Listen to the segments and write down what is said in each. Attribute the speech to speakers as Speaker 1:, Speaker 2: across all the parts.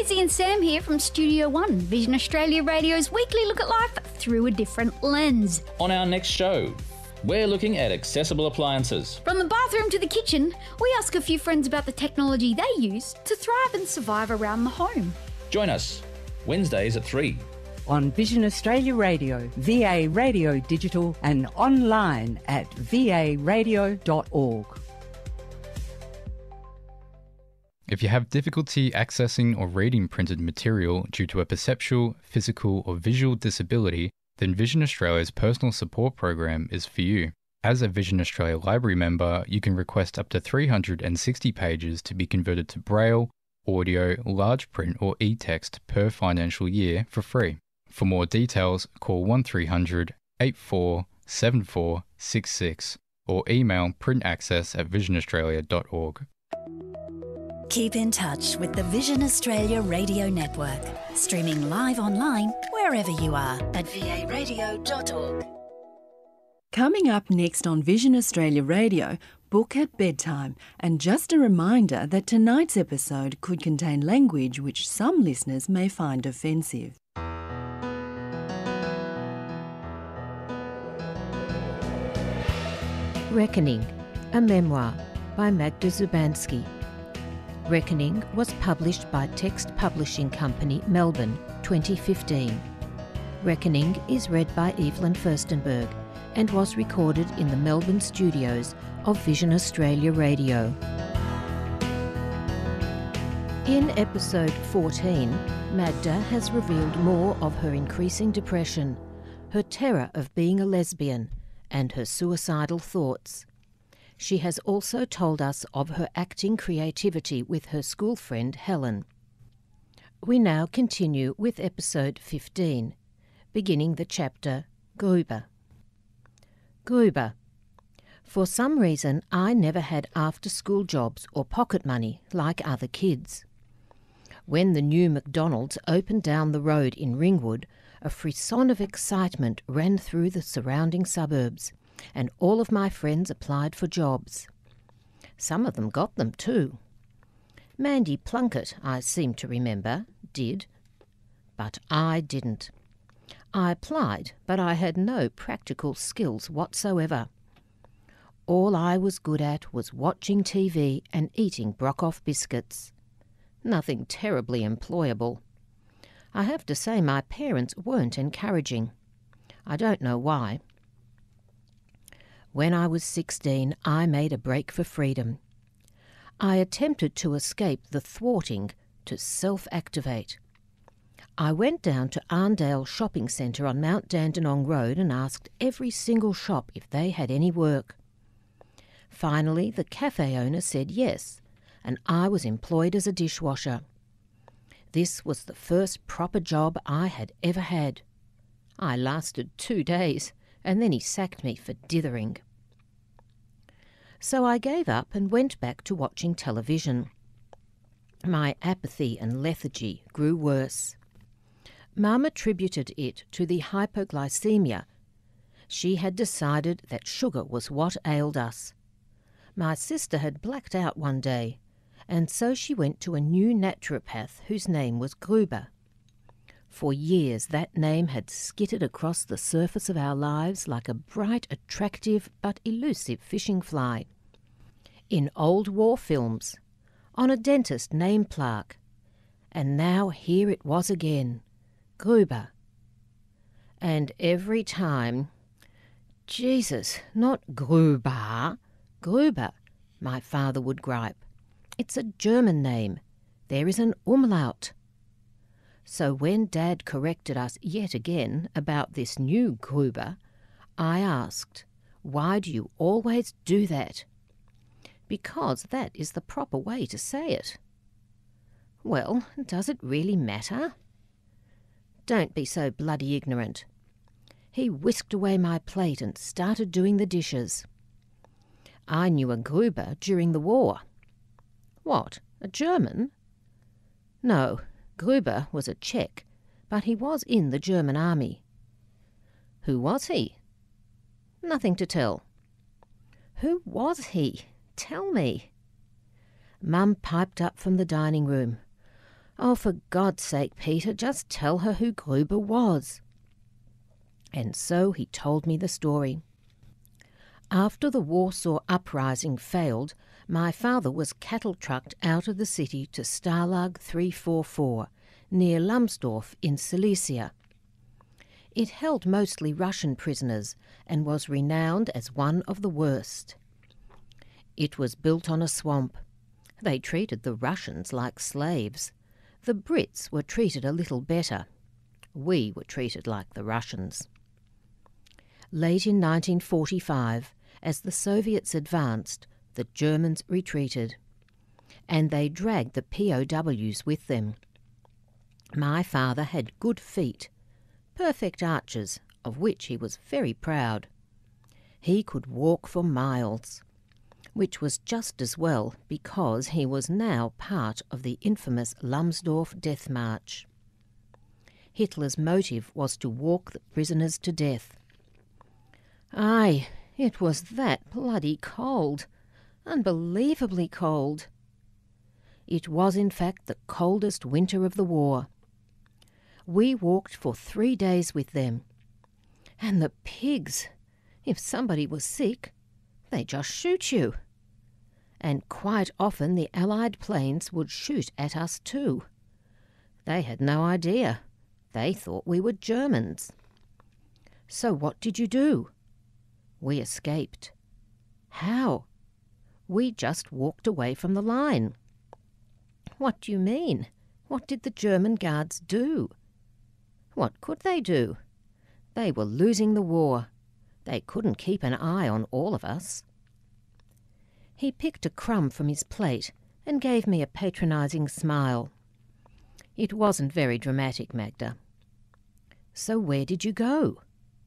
Speaker 1: Susie and Sam here from Studio One, Vision Australia Radio's weekly look at life through a different lens.
Speaker 2: On our next show, we're looking at accessible appliances.
Speaker 1: From the bathroom to the kitchen, we ask a few friends about the technology they use to thrive and survive around the home.
Speaker 2: Join us Wednesdays at 3.
Speaker 3: On Vision Australia Radio, VA Radio Digital and online at varadio.org.
Speaker 4: If you have difficulty accessing or reading printed material due to a perceptual, physical or visual disability, then Vision Australia's personal support program is for you. As a Vision Australia Library member, you can request up to 360 pages to be converted to Braille, audio, large print or e-text per financial year for free. For more details, call 1300 847466 or email printaccess@visionaustralia.org.
Speaker 5: Keep in touch with the Vision Australia Radio Network, streaming live online wherever you are at varadio.org.
Speaker 6: Coming up next on Vision Australia Radio, Book at Bedtime, and just a reminder that tonight's episode could contain language which some listeners may find offensive.
Speaker 7: Reckoning, a memoir by Magda Zubanski. Reckoning was published by Text Publishing Company, Melbourne, 2015. Reckoning is read by Evelyn Furstenberg and was recorded in the Melbourne studios of Vision Australia Radio. In episode 14, Magda has revealed more of her increasing depression, her terror of being a lesbian, and her suicidal thoughts. She has also told us of her acting creativity with her school friend Helen. We now continue with episode 15, beginning the chapter Gruber. Gruber. For some reason, I never had after-school jobs or pocket money like other kids. When the new McDonald's opened down the road in Ringwood, a frisson of excitement ran through the surrounding suburbs, and all of my friends applied for jobs. Some of them got them too. Mandy Plunkett, I seem to remember, did. But I didn't. I applied, but I had no practical skills whatsoever. All I was good at was watching TV and eating Brockhoff biscuits. Nothing terribly employable. I have to say my parents weren't encouraging. I don't know why. When I was 16, I made a break for freedom. I attempted to escape the thwarting, to self-activate. I went down to Arndale Shopping Centre on Mount Dandenong Road and asked every single shop if they had any work. Finally, the cafe owner said yes, and I was employed as a dishwasher. This was the first proper job I had ever had. I lasted 2 days, and then he sacked me for dithering. So I gave up and went back to watching television. My apathy and lethargy grew worse. Mum attributed it to the hypoglycemia. She had decided that sugar was what ailed us. My sister had blacked out one day, and so she went to a new naturopath whose name was Gruber. For years that name had skittered across the surface of our lives like a bright, attractive but elusive fishing fly. In old war films, on a dentist name plaque, and now here it was again, Gruber. And every time, Jesus, not Gruber, Gruber, my father would gripe. It's a German name. There is an umlaut. So when Dad corrected us yet again about this new Gruber, I asked, why do you always do that? Because that is the proper way to say it. Well, does it really matter? Don't be so bloody ignorant. He whisked away my plate and started doing the dishes. I knew a Gruber during the war. What, a German? No, Gruber was a Czech, but he was in the German army. Who was he? Nothing to tell. Who was he? Tell me. Mum piped up from the dining room. "Oh, for God's sake, Peter, just tell her who Gruber was." And so he told me the story. After the Warsaw Uprising failed, my father was cattle-trucked out of the city to Stalag 344, near Lambsdorff in Silesia. It held mostly Russian prisoners and was renowned as one of the worst. It was built on a swamp. They treated the Russians like slaves. The Brits were treated a little better. We were treated like the Russians. Late in 1945, as the Soviets advanced, the Germans retreated, and they dragged the POWs with them. My father had good feet, perfect archers, of which he was very proud. He could walk for miles, which was just as well because he was now part of the infamous Lambsdorff Death March. Hitler's motive was to walk the prisoners to death. Aye, it was that bloody cold, unbelievably cold. It was in fact the coldest winter of the war. We walked for 3 days with them. And the pigs, if somebody was sick, they just shoot you. And quite often the Allied planes would shoot at us too. They had no idea. They thought we were Germans. So what did you do? We escaped. How? We just walked away from the line. What do you mean? What did the German guards do? What could they do? They were losing the war. They couldn't keep an eye on all of us. He picked a crumb from his plate and gave me a patronising smile. It wasn't very dramatic, Magda. So where did you go?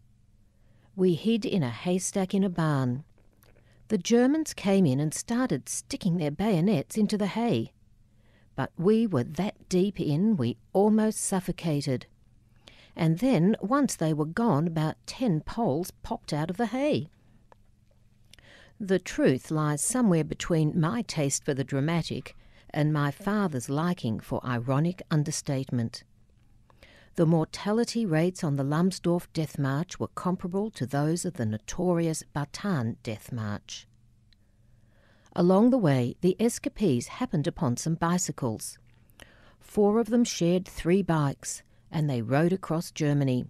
Speaker 7: We hid in a haystack in a barn. The Germans came in and started sticking their bayonets into the hay. But we were that deep in we almost suffocated. And then, once they were gone, about 10 Poles popped out of the hay. The truth lies somewhere between my taste for the dramatic and my father's liking for ironic understatement. The mortality rates on the Lambsdorff Death March were comparable to those of the notorious Bataan Death March. Along the way, the escapees happened upon some bicycles. 4 of them shared 3 bikes, and they rode across Germany.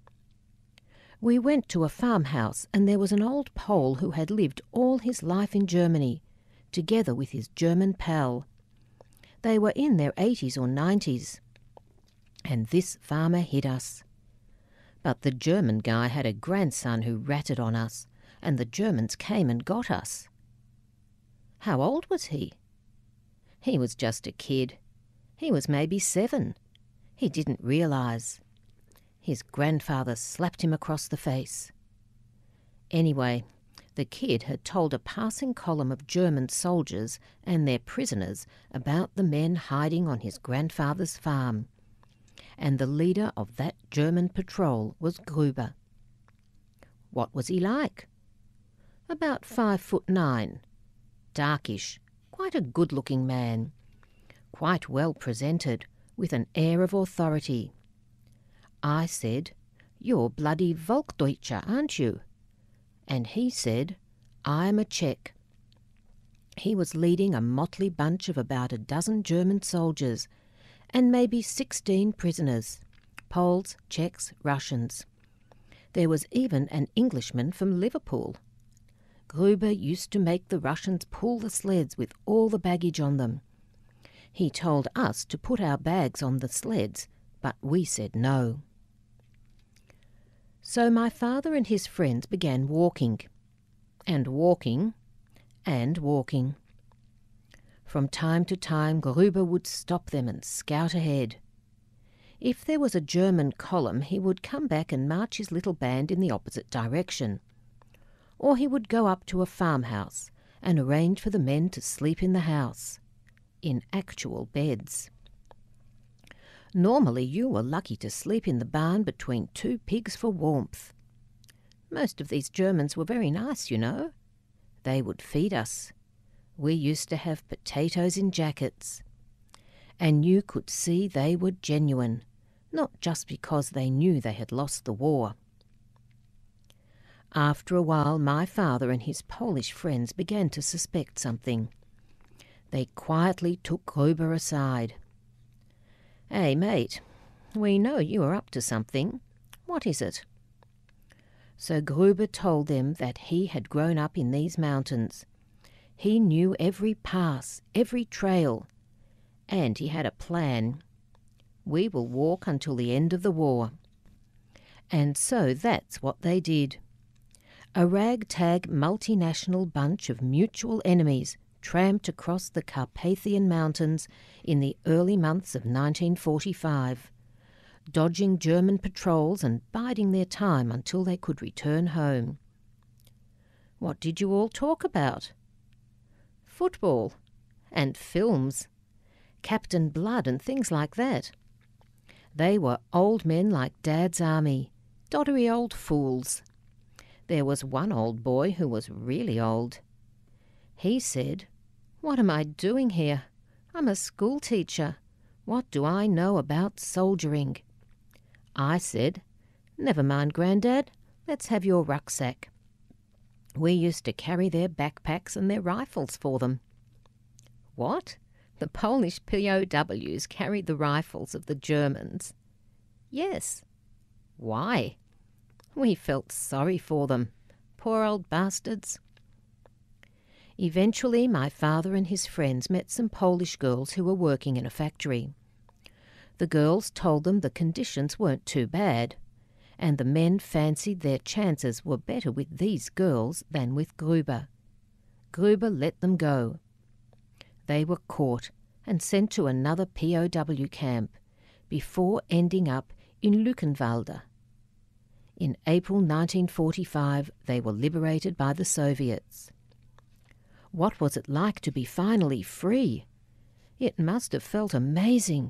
Speaker 7: We went to a farmhouse, and there was an old Pole who had lived all his life in Germany, together with his German pal. They were in their 80s or 90s. And this farmer hid us. But the German guy had a grandson who ratted on us, and the Germans came and got us. How old was he? He was just a kid. He was maybe 7. He didn't realise. His grandfather slapped him across the face. Anyway, the kid had told a passing column of German soldiers and their prisoners about the men hiding on his grandfather's farm. And the leader of that German patrol was Gruber. What was he like? About 5'9", darkish, quite a good-looking man, quite well presented, with an air of authority. I said, "You're bloody Volksdeutscher, aren't you?" And he said, "I'm a Czech." He was leading a motley bunch of about a dozen German soldiers, and maybe 16 prisoners, Poles, Czechs, Russians. There was even an Englishman from Liverpool. Gruber used to make the Russians pull the sleds with all the baggage on them. He told us to put our bags on the sleds, but we said no. So my father and his friends began walking, and walking, and walking. From time to time, Gruber would stop them and scout ahead. If there was a German column, he would come back and march his little band in the opposite direction. Or he would go up to a farmhouse and arrange for the men to sleep in the house, in actual beds. Normally you were lucky to sleep in the barn between 2 pigs for warmth. Most of these Germans were very nice, you know. They would feed us. We used to have potatoes in jackets. and you could see they were genuine, not just because they knew they had lost the war. After a while, my father and his Polish friends began to suspect something. They quietly took Gruber aside. "Hey, mate, we know you are up to something. What is it?" So Gruber told them that he had grown up in these mountains. He knew every pass, every trail, and he had a plan. "We will walk until the end of the war." And so that's what they did. A ragtag multinational bunch of mutual enemies tramped across the Carpathian Mountains in the early months of 1945, dodging German patrols and biding their time until they could return home. What did you all talk about? Football and films, Captain Blood and things like that. They were old men like Dad's army, doddery old fools. There was one old boy who was really old. He said, "What am I doing here? I'm a school teacher. What do I know about soldiering?" I said, "Never mind, Grandad. Let's have your rucksack." We used to carry their backpacks and their rifles for them. What? The Polish POWs carried the rifles of the Germans? Yes. Why? We felt sorry for them. Poor old bastards. Eventually, my father and his friends met some Polish girls who were working in a factory. The girls told them the conditions weren't too bad, and the men fancied their chances were better with these girls than with Gruber. Gruber let them go. They were caught and sent to another POW camp before ending up in Luckenwalde. In April 1945, they were liberated by the Soviets. What was it like to be finally free? It must have felt amazing.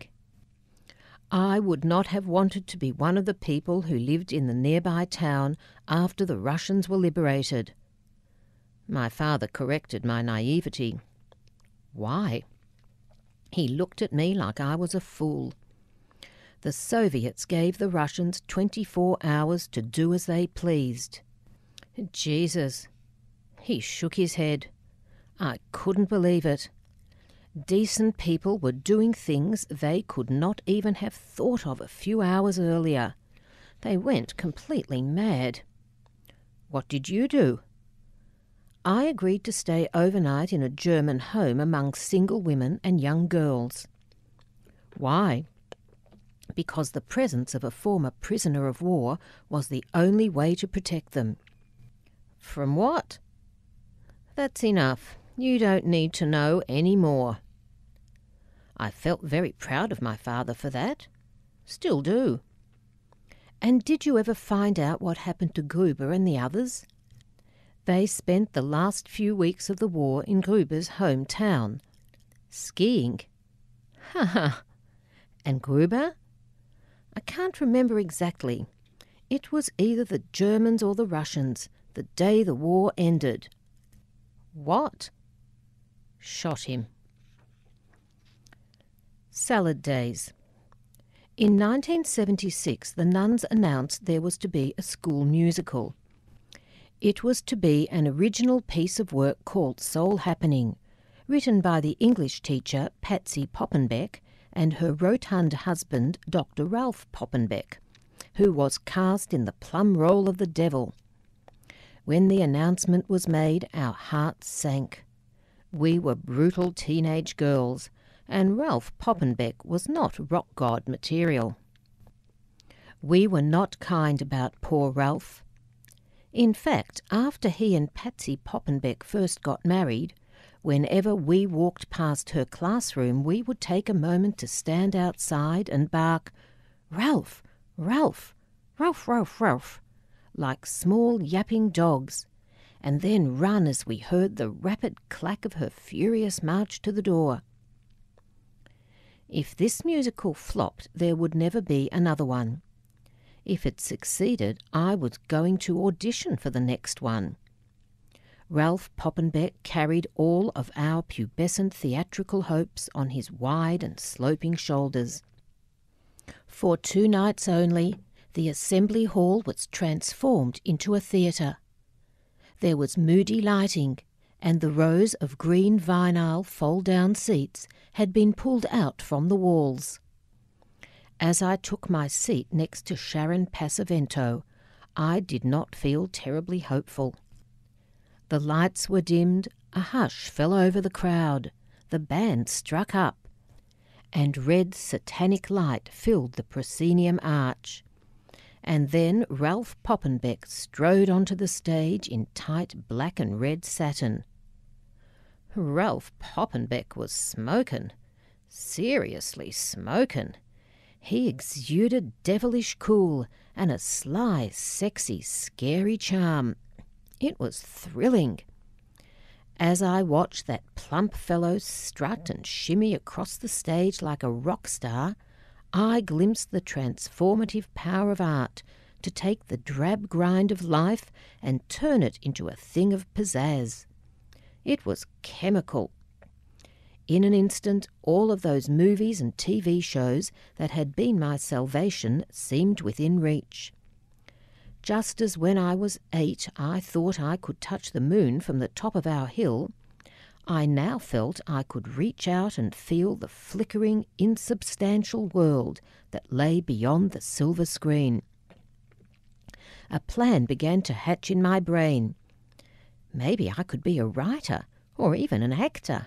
Speaker 7: I would not have wanted to be one of the people who lived in the nearby town after the Russians were liberated. My father corrected my naivety. Why? He looked at me like I was a fool. The Soviets gave the Russians 24 hours to do as they pleased. Jesus. He shook his head. I couldn't believe it. Decent people were doing things they could not even have thought of a few hours earlier. They went completely mad. What did you do? I agreed to stay overnight in a German home among single women and young girls. Why? Because the presence of a former prisoner of war was the only way to protect them. From what? That's enough. You don't need to know any more. I felt very proud of my father for that. Still do. And did you ever find out what happened to Gruber and the others? They spent the last few weeks of the war in Gruber's hometown. Skiing. Ha ha. And Gruber? I can't remember exactly. It was either the Germans or the Russians, the day the war ended. What? Shot him. Salad days. In 1976, the nuns announced there was to be a school musical. It was to be an original piece of work called Soul Happening, written by the English teacher Patsy Poppenbeck and her rotund husband Dr. Ralph Poppenbeck, who was cast in the plum role of the devil. When the announcement was made, our hearts sank. We were brutal teenage girls, and Ralph Poppenbeck was not rock god material. We were not kind about poor Ralph. In fact, after he and Patsy Poppenbeck first got married, whenever we walked past her classroom, we would take a moment to stand outside and bark, "Ralph, Ralph, Ralph, Ralph, Ralph," like small yapping dogs, and then run as we heard the rapid clack of her furious march to the door. If this musical flopped, there would never be another one. If it succeeded, I was going to audition for the next one. Ralph Poppenbeck carried all of our pubescent theatrical hopes on his wide and sloping shoulders. For 2 nights only, the assembly hall was transformed into a theatre. There was moody lighting, and the rows of green vinyl fold-down seats had been pulled out from the walls. As I took my seat next to Sharon Passavento, I did not feel terribly hopeful. The lights were dimmed, a hush fell over the crowd, the band struck up, and red satanic light filled the proscenium arch. And then Ralph Poppenbeck strode onto the stage in tight black and red satin. Ralph Poppenbeck was smokin', seriously smokin'. He exuded devilish cool and a sly, sexy, scary charm. It was thrilling. As I watched that plump fellow strut and shimmy across the stage like a rock star, I glimpsed the transformative power of art to take the drab grind of life and turn it into a thing of pizzazz. It was chemical. In an instant, all of those movies and TV shows that had been my salvation seemed within reach. Just as when I was 8 I thought I could touch the moon from the top of our hill, I now felt I could reach out and feel the flickering, insubstantial world that lay beyond the silver screen. A plan began to hatch in my brain. Maybe I could be a writer, or even an actor.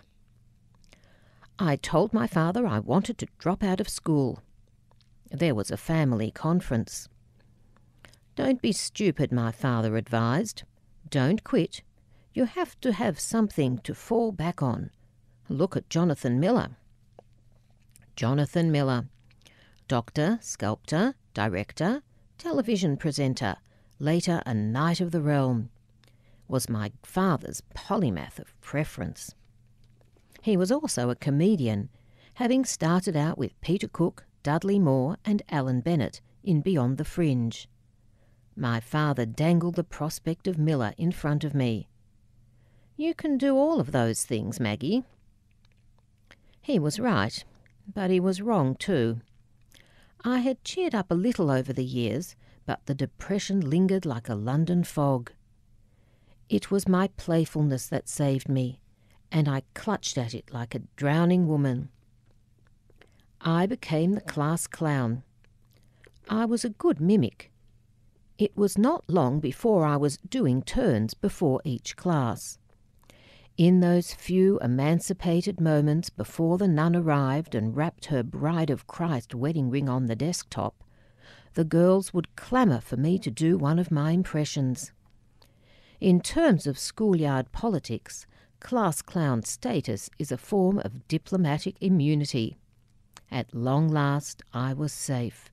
Speaker 7: I told my father I wanted to drop out of school. There was a family conference. "Don't be stupid," my father advised. "Don't quit. You have to have something to fall back on. Look at Jonathan Miller." Jonathan Miller, doctor, sculptor, director, television presenter, later a Knight of the Realm, was my father's polymath of preference. He was also a comedian, having started out with Peter Cook, Dudley Moore and Alan Bennett in Beyond the Fringe. My father dangled the prospect of Miller in front of me. "You can do all of those things, Maggie." He was right, but he was wrong too. I had cheered up a little over the years, but the depression lingered like a London fog. It was my playfulness that saved me, and I clutched at it like a drowning woman. I became the class clown. I was a good mimic. It was not long before I was doing turns before each class. In those few emancipated moments before the nun arrived and wrapped her Bride of Christ wedding ring on the desktop, the girls would clamour for me to do one of my impressions. In terms of schoolyard politics, class clown status is a form of diplomatic immunity. At long last, I was safe.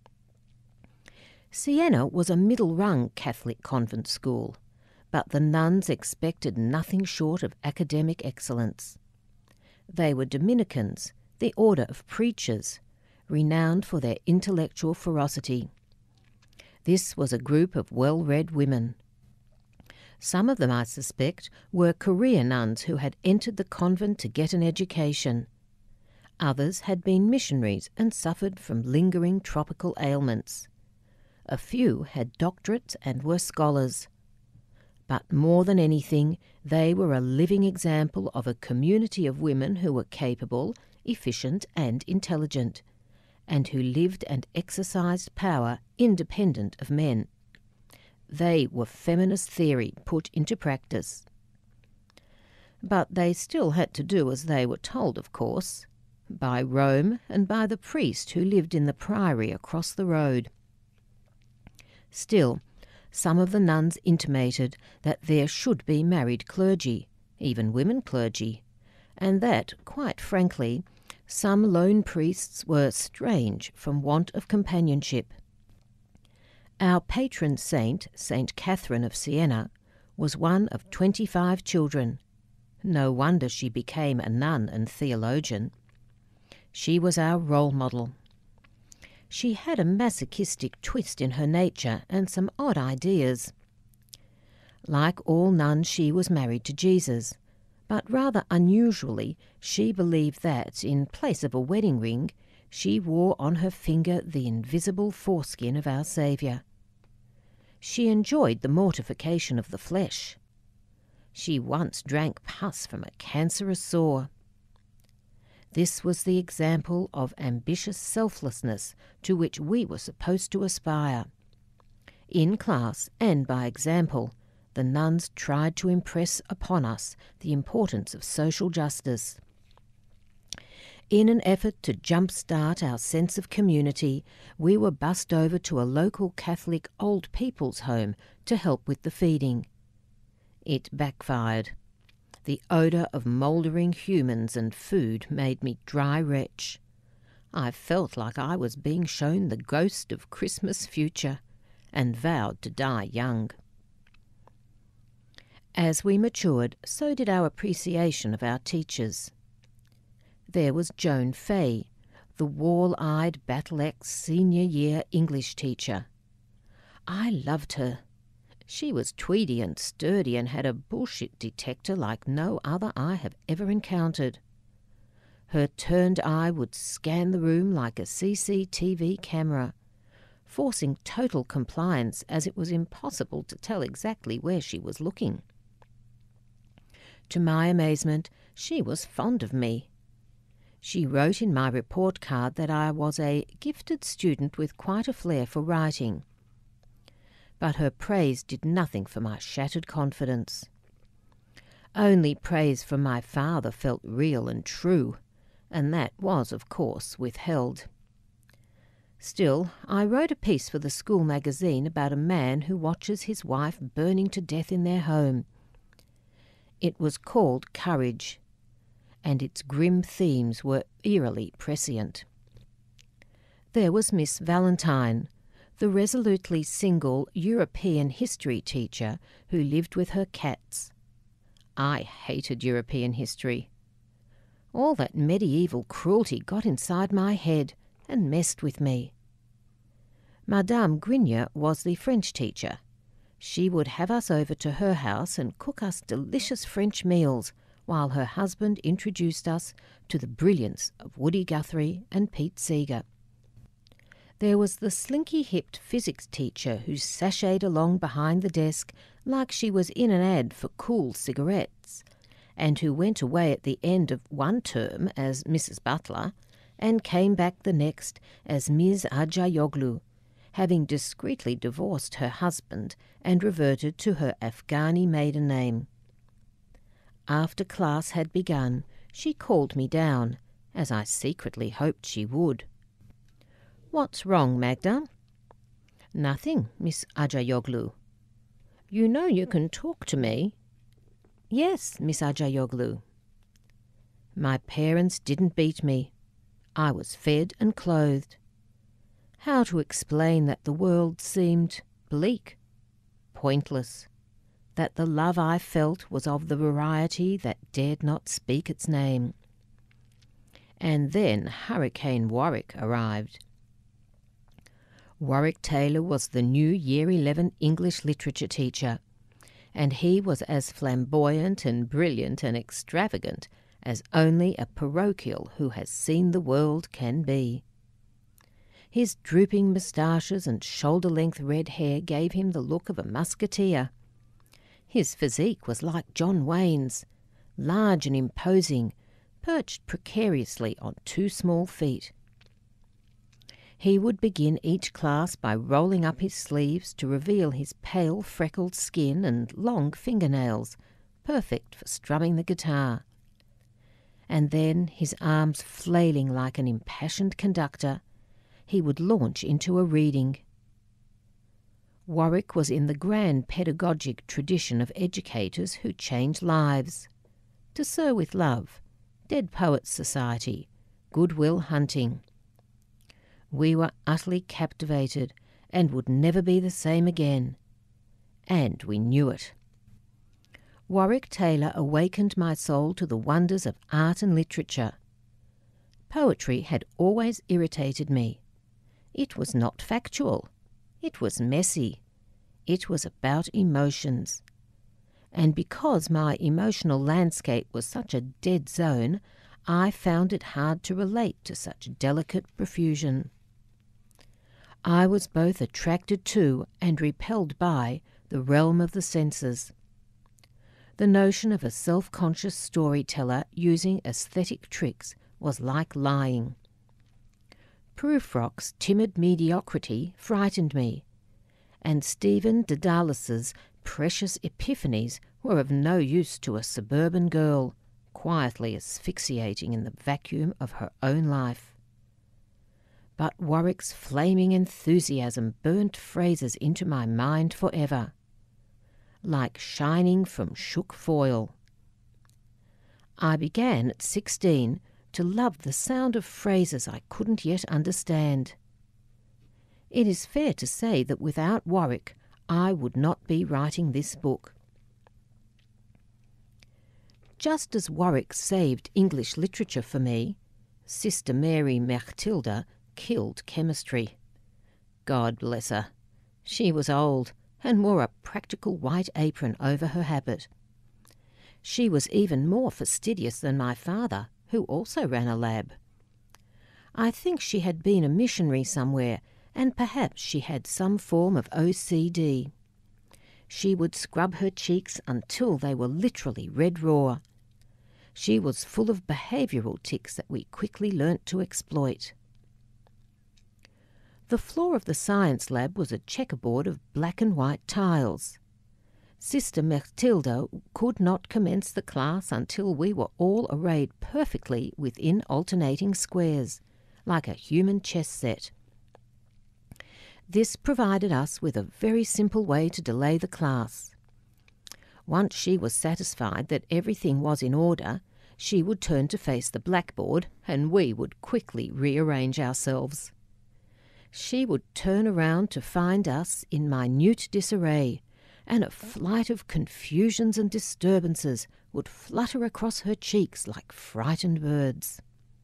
Speaker 7: Siena was a middle-rung Catholic convent school, but the nuns expected nothing short of academic excellence. They were Dominicans, the order of preachers, renowned for their intellectual ferocity. This was a group of well-read women. Some of them, I suspect, were career nuns who had entered the convent to get an education. Others had been missionaries and suffered from lingering tropical ailments. A few had doctorates and were scholars. But more than anything, they were a living example of a community of women who were capable, efficient and intelligent, and who lived and exercised power independent of men. They were feminist theory put into practice. But they still had to do as they were told, of course, by Rome and by the priest who lived in the priory across the road. Still, some of the nuns intimated that there should be married clergy, even women clergy, and that, quite frankly, some lone priests were strange from want of companionship. Our patron saint, St. Catherine of Siena, was one of 25 children. No wonder she became a nun and theologian. She was our role model. She had a masochistic twist in her nature and some odd ideas. Like all nuns, she was married to Jesus, but rather unusually, she believed that, in place of a wedding ring, she wore on her finger the invisible foreskin of our Saviour. She enjoyed the mortification of the flesh. She once drank pus from a cancerous sore. This was the example of ambitious selflessness to which we were supposed to aspire. In class and by example, the nuns tried to impress upon us the importance of social justice. In an effort to jumpstart our sense of community, we were bussed over to a local Catholic old people's home to help with the feeding. It backfired. The odour of mouldering humans and food made me dry retch. I felt like I was being shown the ghost of Christmas future, and vowed to die young. As we matured, so did our appreciation of our teachers. There was Joan Fay, the wall-eyed Battle-Axe senior year English teacher. I loved her. She was tweedy and sturdy and had a bullshit detector like no other I have ever encountered. Her turned eye would scan the room like a CCTV camera, forcing total compliance as it was impossible to tell exactly where she was looking. To my amazement, she was fond of me. She wrote in my report card that I was a gifted student with quite a flair for writing. But her praise did nothing for my shattered confidence. Only praise from my father felt real and true, and that was, of course, withheld. Still, I wrote a piece for the school magazine about a man who watches his wife burning to death in their home. It was called Courage, and its grim themes were eerily prescient. There was Miss Valentine, the resolutely single European history teacher who lived with her cats. I hated European history. All that medieval cruelty got inside my head and messed with me. Madame Grignier was the French teacher. She would have us over to her house and cook us delicious French meals, while her husband introduced us to the brilliance of Woody Guthrie and Pete Seeger. There was the slinky-hipped physics teacher who sashayed along behind the desk like she was in an ad for cool cigarettes, and who went away at the end of one term as Mrs. Butler and came back the next as Ms. Ajayoglu, having discreetly divorced her husband and reverted to her Afghani maiden name. After class had begun, she called me down, as I secretly hoped she would. "What's wrong, Magda?" "Nothing, Miss Ajayoglu." "You know you can talk to me." "Yes, Miss Ajayoglu." My parents didn't beat me. I was fed and clothed. How to explain that the world seemed bleak, pointless, that the love I felt was of the variety that dared not speak its name? And then Hurricane Warwick arrived. Warwick Taylor was the new Year 11 English literature teacher, and he was as flamboyant and brilliant and extravagant as only a parochial who has seen the world can be. His drooping moustaches and shoulder-length red hair gave him the look of a musketeer. His physique was like John Wayne's, large and imposing, perched precariously on 2 small feet. He would begin each class by rolling up his sleeves to reveal his pale, freckled skin and long fingernails, perfect for strumming the guitar. And then, his arms flailing like an impassioned conductor, he would launch into a reading. Warwick was in the grand pedagogic tradition of educators who change lives. To Sir with Love, Dead Poets Society, Good Will Hunting. We were utterly captivated and would never be the same again. And we knew it. Warwick Taylor awakened my soul to the wonders of art and literature. Poetry had always irritated me. It was not factual. It was messy. It was about emotions. and because my emotional landscape was such a dead zone, I found it hard to relate to such delicate profusion. I was both attracted to and repelled by the realm of the senses. The notion of a self-conscious storyteller using aesthetic tricks was like lying. Prufrock's timid mediocrity frightened me, and Stephen Dedalus' precious epiphanies were of no use to a suburban girl, quietly asphyxiating in the vacuum of her own life. But Warwick's flaming enthusiasm burnt phrases into my mind forever, like shining from shook foil. I began at 16 to love the sound of phrases I couldn't yet understand. It is fair to say that without Warwick, I would not be writing this book. Just as Warwick saved English literature for me, Sister Mary Mechtilde killed chemistry. God bless her. She was old and wore a practical white apron over her habit. She was even more fastidious than my father, who also ran a lab. I think she had been a missionary somewhere, and perhaps she had some form of OCD. She would scrub her cheeks until they were literally red raw. She was full of behavioural tics that we quickly learnt to exploit. The floor of the science lab was a checkerboard of black and white tiles. Sister Mechtilde could not commence the class until we were all arrayed perfectly within alternating squares, like a human chess set. This provided us with a very simple way to delay the class. Once she was satisfied that everything was in order, she would turn to face the blackboard, and we would quickly rearrange ourselves. She would turn around to find us in minute disarray, and a flight of confusions and disturbances would flutter across her cheeks like frightened birds.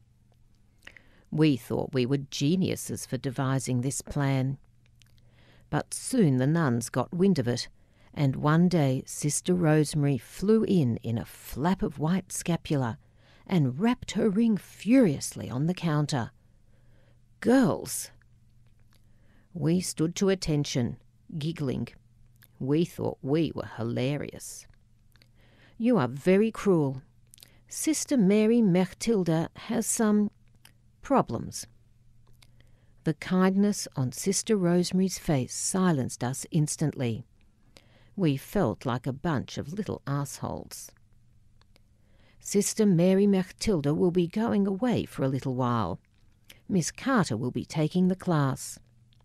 Speaker 7: We thought we were geniuses for devising this plan. But soon the nuns got wind of it, and one day Sister Rosemary flew in a flap of white scapula and rapped her ring furiously on the counter. Girls! We stood to attention, giggling. We thought we were hilarious. You are very cruel. Sister Mary Mechtilde has some problems. The kindness on Sister Rosemary's face silenced us instantly. We felt like a bunch of little assholes. Sister Mary Mechtilde will be going away for a little while. Miss Carter will be taking the class.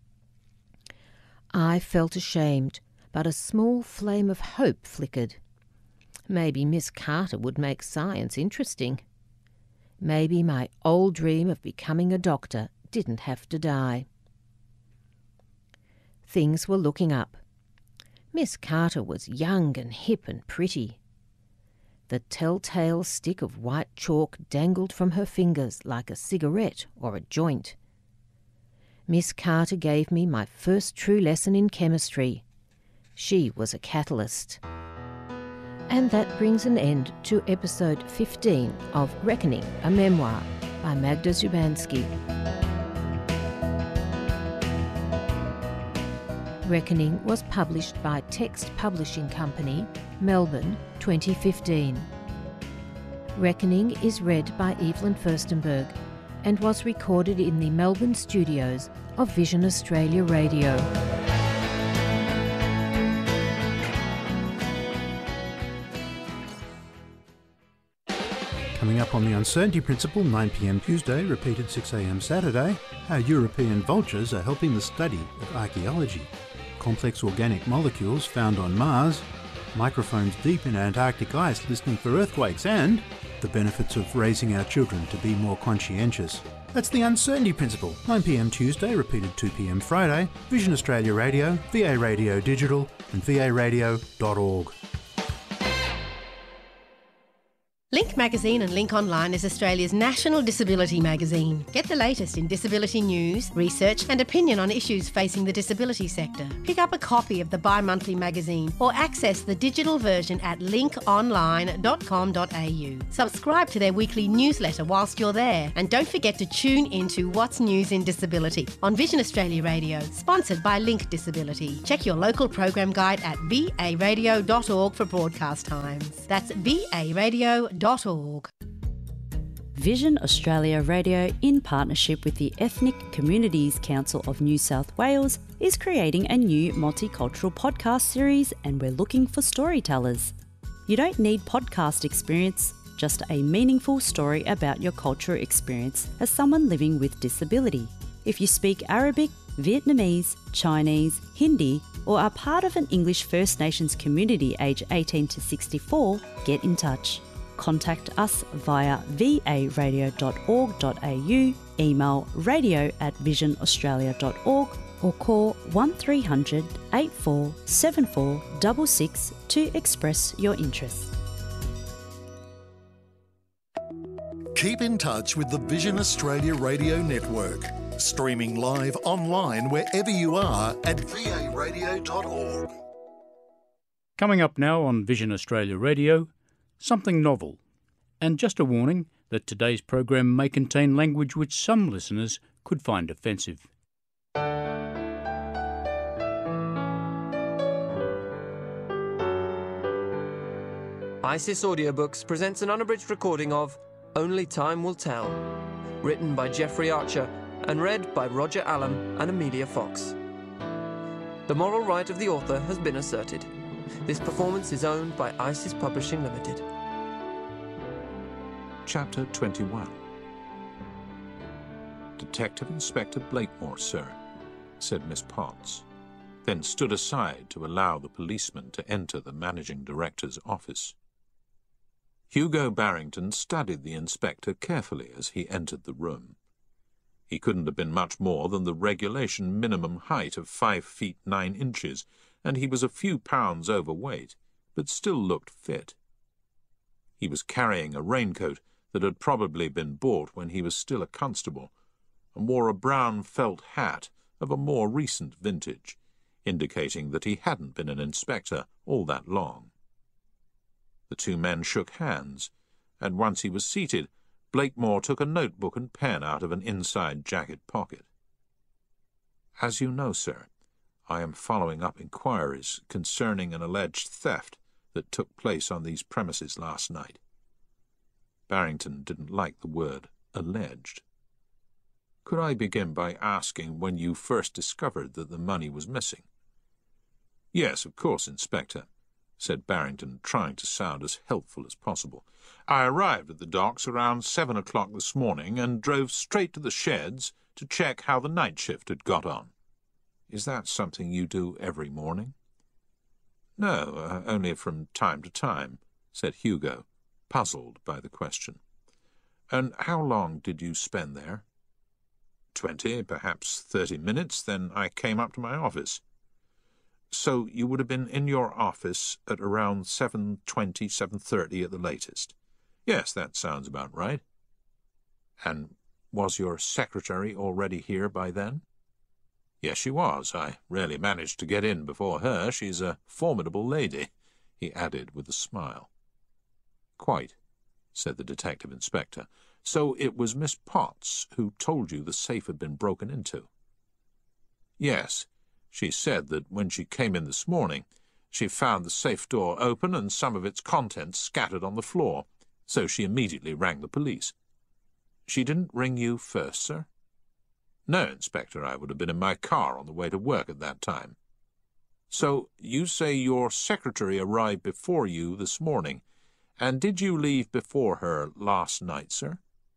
Speaker 7: I felt ashamed, but a small flame of hope flickered. Maybe Miss Carter would make science interesting. Maybe my old dream of becoming a doctor didn't have to die. Things were looking up. Miss Carter was young and hip and pretty. The telltale stick of white chalk dangled from her fingers like a cigarette or a joint. Miss Carter gave me my first true lesson in chemistry. She was a catalyst. And that brings an end to episode 15 of Reckoning, a Memoir by Magda Szubanski. Reckoning was published by Text Publishing Company, Melbourne, 2015. Reckoning is read by Evelyn Furstenberg and was recorded in the Melbourne studios of Vision Australia Radio.
Speaker 8: Coming up on The Uncertainty Principle, 9 p.m. Tuesday, repeated 6 a.m. Saturday, how European vultures are helping the study of archaeology, complex organic molecules found on Mars, microphones deep in Antarctic ice listening for earthquakes, and the benefits of raising our children to be more conscientious. That's The Uncertainty Principle, 9 p.m. Tuesday, repeated 2 p.m. Friday, Vision Australia Radio, VA Radio Digital and varadio.org.
Speaker 9: Link Link Magazine and Link Online is Australia's national disability magazine. Get the latest in disability news, research and opinion on issues facing the disability sector. Pick up a copy of the bi-monthly magazine or access the digital version at linkonline.com.au. Subscribe to their weekly newsletter whilst you're there, and don't forget to tune into What's News in Disability on Vision Australia Radio, sponsored by Link Disability. Check your local program guide at varadio.org for broadcast times. That's varadio.org.
Speaker 10: Vision Australia Radio, in partnership with the Ethnic Communities Council of New South Wales, is creating a new multicultural podcast series, and we're looking for storytellers. You don't need podcast experience, just a meaningful story about your cultural experience as someone living with disability. If you speak Arabic, Vietnamese, Chinese, Hindi, or are part of an English First Nations community aged 18 to 64, get in touch. Contact us via varadio.org.au, email radio@visionaustralia.org, or call 1300 8474 66 to express your interest.
Speaker 11: Keep in touch with the Vision Australia Radio Network. Streaming live online wherever you are at varadio.org.
Speaker 8: Coming up now on Vision Australia Radio, something novel. And just a warning that today's program may contain language which some listeners could find offensive.
Speaker 12: ISIS Audiobooks presents an unabridged recording of Only Time Will Tell, written by Jeffrey Archer and read by Roger Allam and Amelia Fox. The moral right of the author has been asserted. This performance is owned by ISIS Publishing Limited.
Speaker 13: Chapter 21. Detective Inspector Blakemore, sir, said Miss Potts, then stood aside to allow the policeman to enter the managing director's office. Hugo Barrington studied the inspector carefully as he entered the room. He couldn't have been much more than the regulation minimum height of 5 feet 9 inches, and he was a few pounds overweight, but still looked fit. He was carrying a raincoat that had probably been bought when he was still a constable, and wore a brown felt hat of a more recent vintage, indicating that he hadn't been an inspector all that long. The two men shook hands, and once he was seated, Blakemore took a notebook and pen out of an inside jacket pocket. As you know, sir, I am following up inquiries concerning an alleged theft that took place on these premises last night. Barrington didn't like the word alleged. Could I begin by asking when you first discovered that the money was missing? Yes, of course, Inspector, said Barrington, trying to sound as helpful as possible. I arrived at the docks around 7 o'clock this morning and drove straight to the sheds to check how the night shift had got on. Is that something you do every morning? No, only from time to time, said Hugo, puzzled by the question. And how long did you spend there? 20, perhaps 30 minutes, then I came up to my office. So you would have been in your office at around 7:20, 7:30 at the latest. Yes, that sounds about right. And was your secretary already here by then? Yes, she was. I rarely managed to get in before her. She's a formidable lady, he added with a smile. Quite, said the detective inspector. So it was Miss Potts who told you the safe had been broken into? Yes. She said that when she came in this morning, she found the safe door open and some of its contents scattered on the floor, so she immediately rang the police. She didn't ring you first, sir? No, Inspector, I would have been in my car on the way to work at that time. So you say your secretary arrived before you this morning, and did you leave before her last night, sir?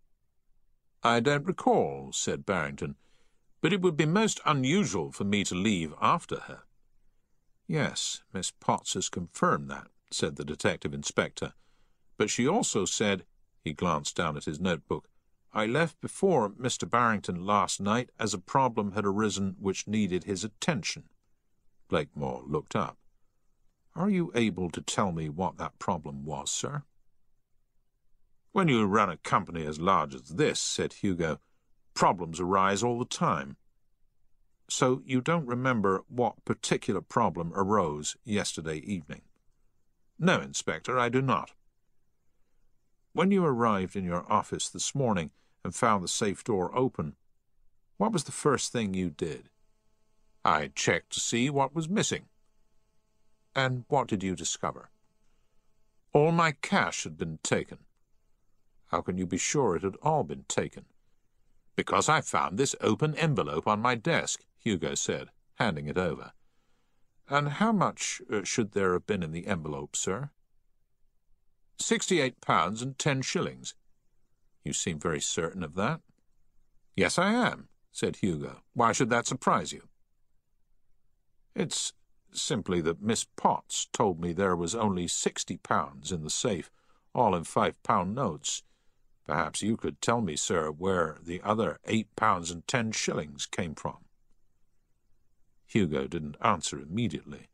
Speaker 13: I don't recall, said Barrington, but it would be most unusual for me to leave after her. Yes, Miss Potts has confirmed that, said the detective inspector. But she also said, he glanced down at his notebook, I left before Mr. Barrington last night as a problem had arisen which needed his attention. Blakemore looked up. Are you able to tell me what that problem was, sir? When you run a company as large as this, said Hugo, problems arise all the time. So you don't remember what particular problem arose yesterday evening? No, Inspector, I do not. When you arrived in your office this morning and found the safe door open, what was the first thing you did? I checked to see what was missing. And what did you discover? All my cash had been taken. How can you be sure it had all been taken? Because I found this open envelope on my desk, Hugo said, handing it over. And how much should there have been in the envelope, sir? £68 and 10 shillings. You seem very certain of that. Yes, I am, said Hugo. Why should that surprise you? It's simply that Miss Potts told me there was only £60 in the safe, all in £5 notes. Perhaps you could tell me, sir, where the other £8 and 10 shillings came from. Hugo didn't answer immediately.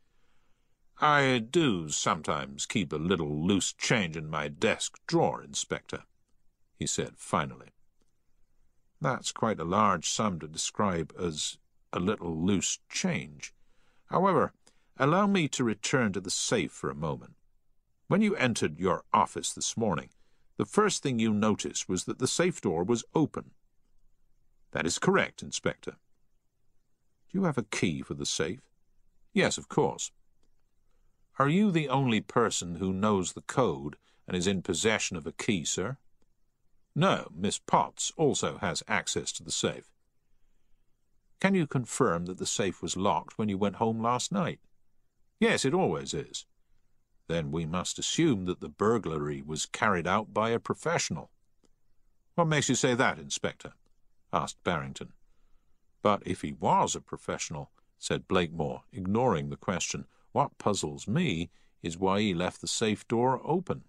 Speaker 13: I do sometimes keep a little loose change in my desk drawer, Inspector, he said finally. That's quite a large sum to describe as a little loose change. However, allow me to return to the safe for a moment. When you entered your office this morning, the first thing you noticed was that the safe door was open. That is correct, Inspector. Do you have a key for the safe? Yes, of course. Are you the only person who knows the code and is in possession of a key, sir? No, Miss Potts also has access to the safe. Can you confirm that the safe was locked when you went home last night? Yes, it always is. Then we must assume that the burglary was carried out by a professional. What makes you say that, Inspector? Asked Barrington. But if he was a professional, said Blakemore, ignoring the question, what puzzles me is why he left the safe door open.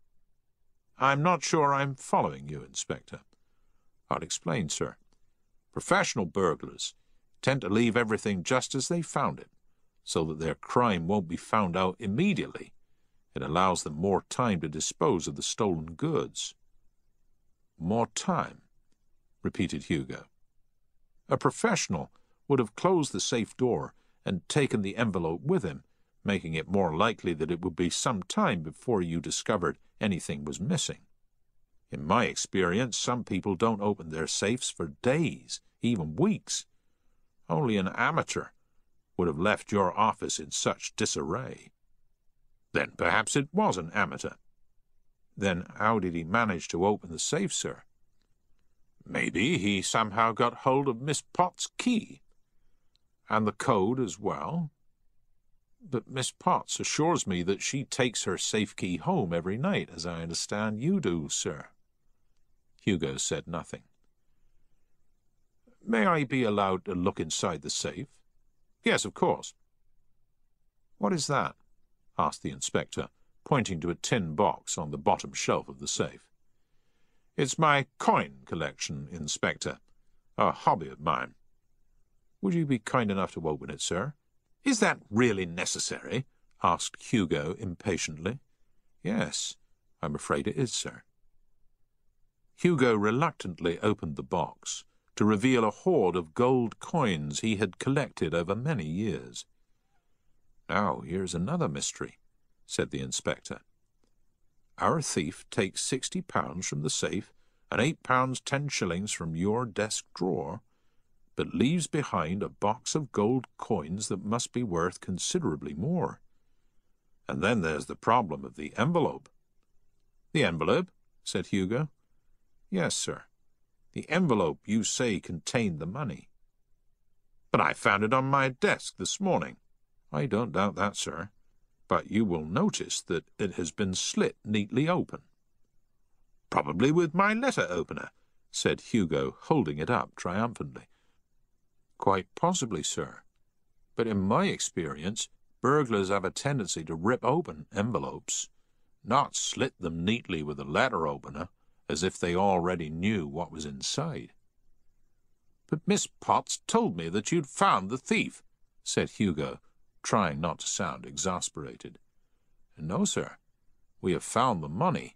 Speaker 13: I'm not sure I'm following you, Inspector. I'll explain, sir. Professional burglars tend to leave everything just as they found it, so that their crime won't be found out immediately. It allows them more time to dispose of the stolen goods. More time, repeated Hugo. A professional would have closed the safe door and taken the envelope with him, making it more likely that it would be some time before you discovered anything was missing. In my experience, some people don't open their safes for days, even weeks. Only an amateur would have left your office in such disarray. Then perhaps it was an amateur. Then how did he manage to open the safe, sir? Maybe he somehow got hold of Miss Potts' key. And the code as well. But Miss Potts assures me that she takes her safe key home every night, as I understand you do, sir. Hugo said nothing. May I be allowed to look inside the safe? Yes, of course. What is that? Asked the inspector, pointing to a tin box on the bottom shelf of the safe. It's my coin collection, Inspector. A hobby of mine. Would you be kind enough to open it, sir? Is that really necessary? Asked Hugo impatiently. Yes, I'm afraid it is, sir. Hugo reluctantly opened the box to reveal a hoard of gold coins he had collected over many years. Now here's another mystery, said the inspector. Our thief takes £60 from the safe and £8 10 shillings from your desk drawer, but leaves behind a box of gold coins that must be worth considerably more. And then there's the problem of the envelope. The envelope? Said Hugo. Yes, sir. The envelope you say contained the money. But I found it on my desk this morning. I don't doubt that, sir. But you will notice that it has been slit neatly open. Probably with my letter opener, said Hugo, holding it up triumphantly. Quite possibly, sir. But in my experience, burglars have a tendency to rip open envelopes, not slit them neatly with a letter opener, as if they already knew what was inside. But Miss Potts told me that you'd found the thief, said Hugo, trying not to sound exasperated. No, sir. We have found the money,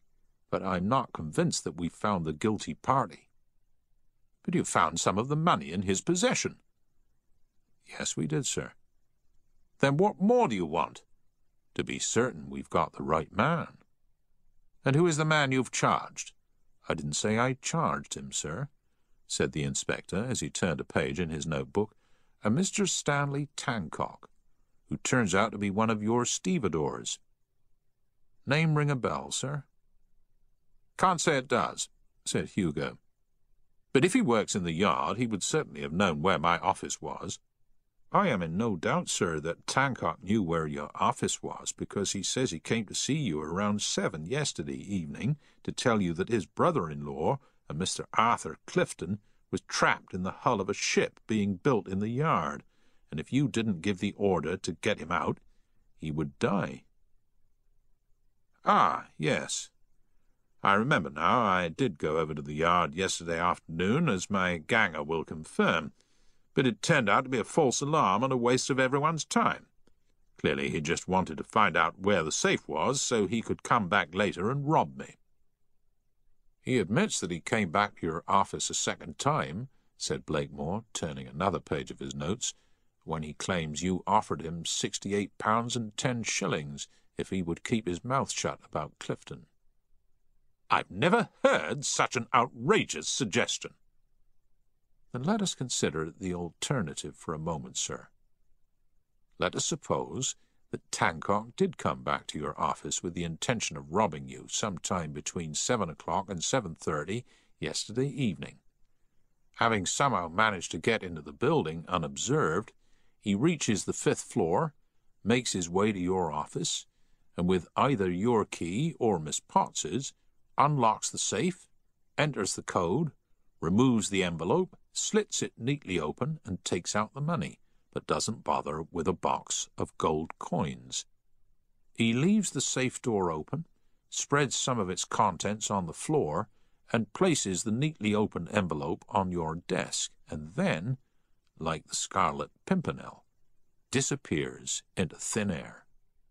Speaker 13: but I'm not convinced that we've found the guilty party." "But you found some of the money in his possession." "Yes, we did, sir." "Then what more do you want?" "To be certain we've got the right man." "And who is the man you've charged?" "I didn't say I charged him, sir," said the inspector as he turned a page in his notebook. "A Mr. Stanley Tancock, who turns out to be one of your stevedores. Name ring a bell, sir?" "Can't say it does," said Hugo. "But if he works in the yard, he would certainly have known where my office was." "I am in no doubt, sir, that Tancock knew where your office was, because he says he came to see you around 7 yesterday evening to tell you that his brother-in-law, a Mr. Arthur Clifton, was trapped in the hull of a ship being built in the yard, and if you didn't give the order to get him out, he would die." "Ah, yes. I remember now. I did go over to the yard yesterday afternoon, as my ganger will confirm, but it turned out to be a false alarm and a waste of everyone's time. Clearly he just wanted to find out where the safe was so he could come back later and rob me." "He admits that he came back to your office a second time," said Blakemore, turning another page of his notes, "when he claims you offered him £68 and 10 shillings if he would keep his mouth shut about Clifton." "I've never heard such an outrageous suggestion." "Then let us consider the alternative for a moment, sir. Let us suppose that Tancock did come back to your office with the intention of robbing you sometime between 7 o'clock and 7:30 yesterday evening. Having somehow managed to get into the building unobserved, he reaches the 5th floor, makes his way to your office, and with either your key or Miss Potts's, unlocks the safe, enters the code, removes the envelope, slits it neatly open, and takes out the money, but doesn't bother with a box of gold coins. He leaves the safe door open, spreads some of its contents on the floor, and places the neatly opened envelope on your desk, and then, like the Scarlet Pimpernel, disappears into thin air."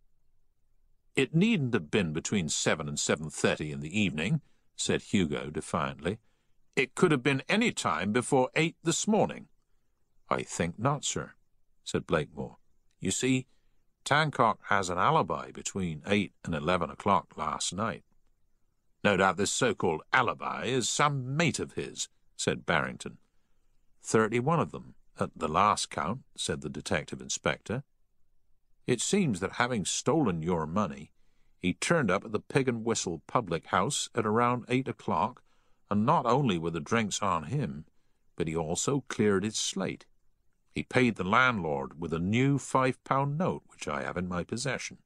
Speaker 13: "It needn't have been between 7 and 7:30 in the evening," said Hugo defiantly. "It could have been any time before 8 this morning." "I think not, sir," said Blakemore. "You see, Tancock has an alibi between 8 and 11 o'clock last night." "No doubt this so-called alibi is some mate of his," said Barrington. 31 of them, at the last count," said the detective inspector. "It seems that having stolen your money, he turned up at the Pig and Whistle public house at around 8 o'clock, and not only were the drinks on him, but he also cleared his slate. He paid the landlord with a new £5 note which I have in my possession."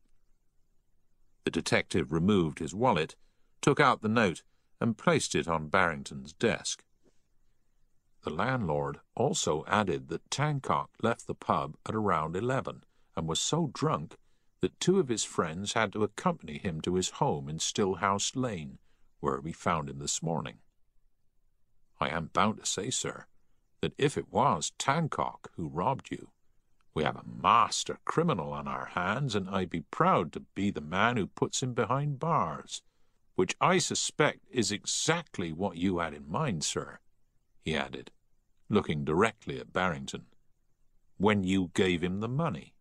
Speaker 13: The detective removed his wallet, took out the note, and placed it on Barrington's desk. The landlord also added that Tancock left the pub at around 11, and was so drunk that 2 of his friends had to accompany him to his home in Stillhouse Lane, where we found him this morning. I am bound to say, sir, that if it was Tancock who robbed you, we have a master criminal on our hands, and I'd be proud to be the man who puts him behind bars, which I suspect is exactly what you had in mind, sir," he added, looking directly at Barrington, "when you gave him the money."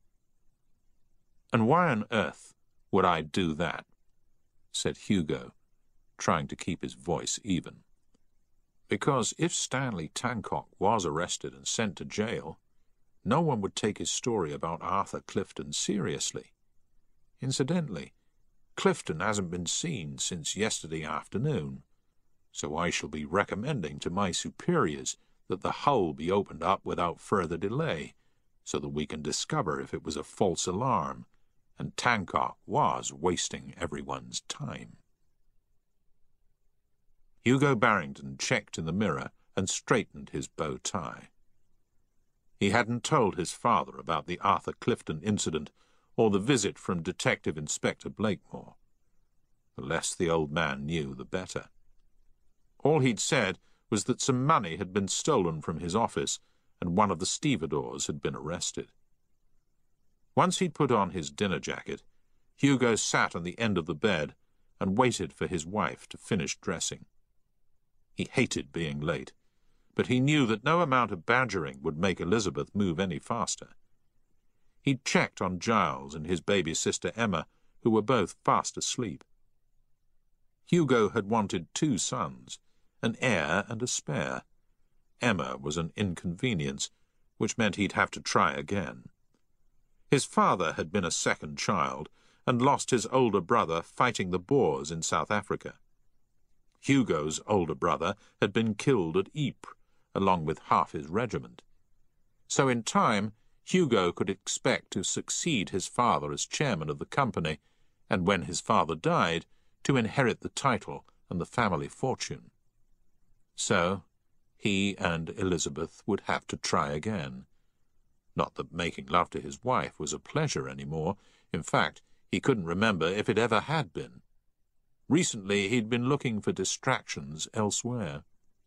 Speaker 13: "And why on earth would I do that?" said Hugo, trying to keep his voice even. "Because if Stanley Tancock was arrested and sent to jail, no one would take his story about Arthur Clifton seriously. Incidentally, Clifton hasn't been seen since yesterday afternoon, so I shall be recommending to my superiors that the hull be opened up without further delay, so that we can discover if it was a false alarm, and Tancock was wasting everyone's time." Hugo Barrington checked in the mirror and straightened his bow tie. He hadn't told his father about the Arthur Clifton incident or the visit from Detective Inspector Blakemore. The less the old man knew, the better. All he'd said was that some money had been stolen from his office and one of the stevedores had been arrested. Once he'd put on his dinner jacket, Hugo sat on the end of the bed and waited for his wife to finish dressing. He hated being late, but he knew that no amount of badgering would make Elizabeth move any faster. He'd checked on Giles and his baby sister Emma, who were both fast asleep. Hugo had wanted 2 sons, an heir and a spare. Emma was an inconvenience, which meant he'd have to try again. His father had been a second child and lost his older brother fighting the Boers in South Africa. Hugo's older brother had been killed at Ypres, along with half his regiment. So in time, Hugo could expect to succeed his father as chairman of the company, and when his father died, to inherit the title and the family fortune. So he and Elizabeth would have to try again. Not that making love to his wife was a pleasure any more. In fact, he couldn't remember if it ever had been. Recently he'd been looking for distractions elsewhere.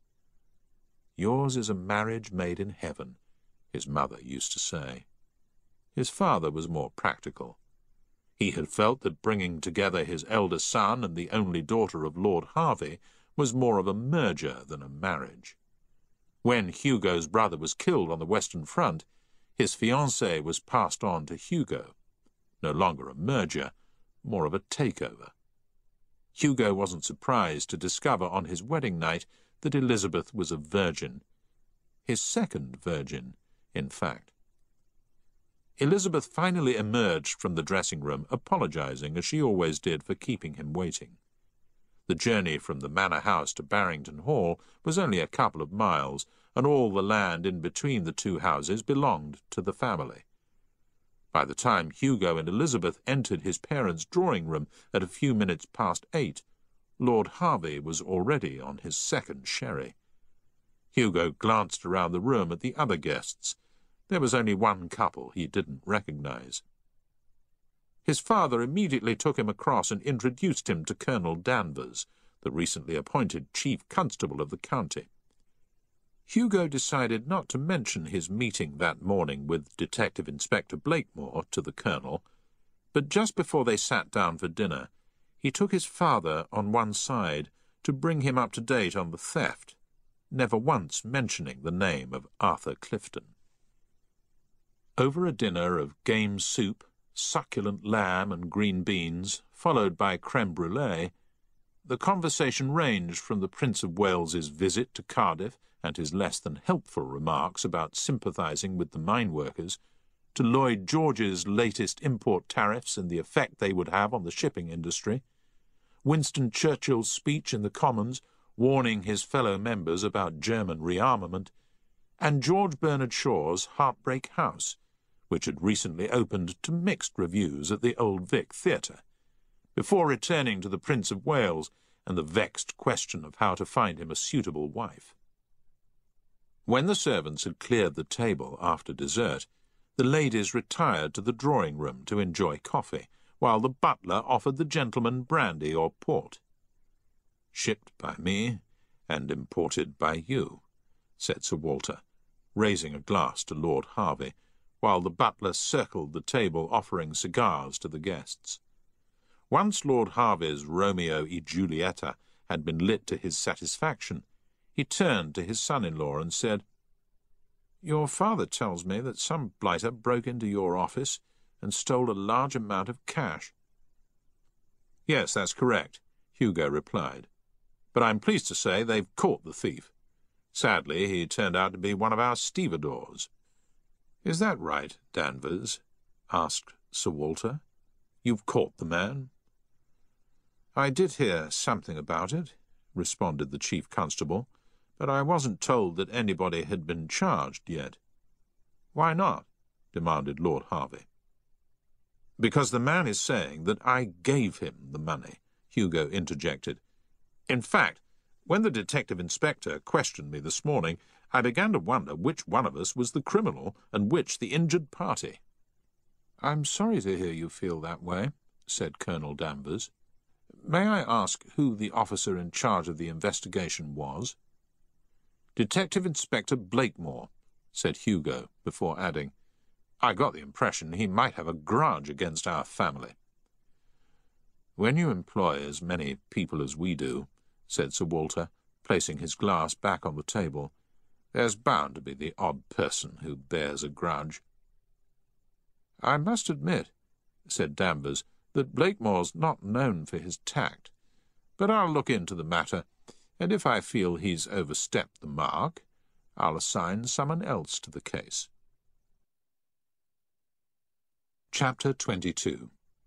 Speaker 13: "Yours is a marriage made in heaven," his mother used to say. His father was more practical. He had felt that bringing together his elder son and the only daughter of Lord Harvey was more of a merger than a marriage. When Hugo's brother was killed on the Western Front, his fiancée was passed on to Hugo. No longer a merger, more of a takeover. Hugo wasn't surprised to discover on his wedding night that Elizabeth was a virgin. His second virgin, in fact. Elizabeth finally emerged from the dressing-room, apologizing, as she always did, for keeping him waiting. The journey from the manor house to Barrington Hall was only a couple of miles, and all the land in between the 2 houses belonged to the family. By the time Hugo and Elizabeth entered his parents' drawing-room at a few minutes past 8, Lord Harvey was already on his second sherry. Hugo glanced around the room at the other guests. There was only one couple he didn't recognize. His father immediately took him across and introduced him to Colonel Danvers, the recently appointed Chief Constable of the county. Hugo decided not to mention his meeting that morning with Detective Inspector Blakemore to the Colonel, but just before they sat down for dinner, he took his father on one side to bring him up to date on the theft, never once mentioning the name of Arthur Clifton. Over a dinner of game soup, succulent lamb and green beans, followed by creme brulee, the conversation ranged from the Prince of Wales's visit to Cardiff and his less than helpful remarks about sympathizing with the mine workers, to Lloyd George's latest import tariffs and the effect they would have on the shipping industry, Winston Churchill's speech in the Commons warning his fellow members about German rearmament, and George Bernard Shaw's Heartbreak House, which had recently opened to mixed reviews at the Old Vic Theatre, before returning to the Prince of Wales and the vexed question of how to find him a suitable wife. When the servants had cleared the table after dessert, the ladies retired to the drawing-room to enjoy coffee, while the butler offered the gentlemen brandy or port. "Shipped by me and imported by you," said Sir Walter, raising a glass to Lord Harvey, while the butler circled the table offering cigars to the guests. Once Lord Harvey's Romeo y Julieta had been lit to his satisfaction, he turned to his son-in-law and said, "Your father tells me that some blighter broke into your office and stole a large amount of cash." "Yes, that's correct," Hugo replied. "But I'm pleased to say they've caught the thief. Sadly, he turned out to be one of our stevedores." "Is that right, Danvers?" asked Sir Walter. "You've caught the man?" "I did hear something about it," responded the Chief Constable, "but I wasn't told that anybody had been charged yet." "Why not?" demanded Lord Harvey. "Because the man is saying that I gave him the money," Hugo interjected. "In fact, when the detective inspector questioned me this morning, I began to wonder which one of us was the criminal and which the injured party." "I'm sorry to hear you feel that way," said Colonel Danvers. "May I ask who the officer in charge of the investigation was?" "Detective Inspector Blakemore," said Hugo, before adding, "I got the impression he might have a grudge against our family." "When you employ as many people as we do," said Sir Walter, placing his glass back on the table, "there's bound to be the odd person who bears a grudge." "I must admit," said Danvers, "that Blakemore's not known for his tact. But I'll look into the matter, and if I feel he's overstepped the mark, I'll assign someone else to the case." Chapter 22.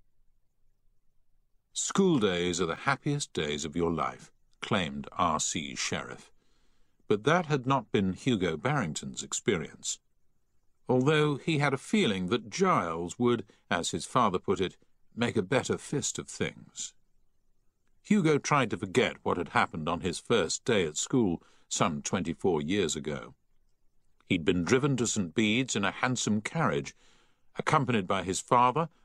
Speaker 13: School days are the happiest days of your life, claimed R.C. Sheriff. But that had not been Hugo Barrington's experience, although he had a feeling that Giles would, as his father put it, make a better fist of things. Hugo tried to forget what had happened on his first day at school some 24 years ago. He'd been driven to St. Bede's in a handsome carriage, accompanied by his father,